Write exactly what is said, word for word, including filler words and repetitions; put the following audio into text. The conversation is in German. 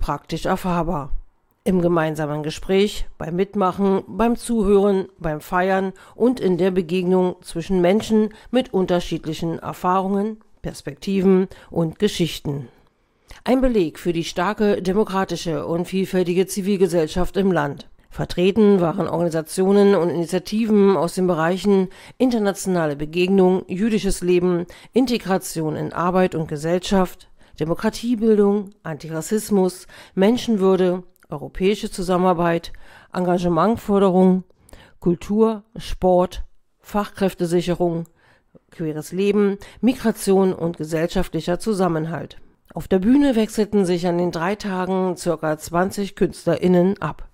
praktisch erfahrbar. Im gemeinsamen Gespräch, beim Mitmachen, beim Zuhören, beim Feiern und in der Begegnung zwischen Menschen mit unterschiedlichen Erfahrungen, Perspektiven und Geschichten. Ein Beleg für die starke demokratische und vielfältige Zivilgesellschaft im Land. Vertreten waren Organisationen und Initiativen aus den Bereichen internationale Begegnung, jüdisches Leben, Integration in Arbeit und Gesellschaft, Demokratiebildung, Antirassismus, Menschenwürde, europäische Zusammenarbeit, Engagementförderung, Kultur, Sport, Fachkräftesicherung, queeres Leben, Migration und gesellschaftlicher Zusammenhalt. Auf der Bühne wechselten sich an den drei Tagen ca. zwanzig KünstlerInnen ab.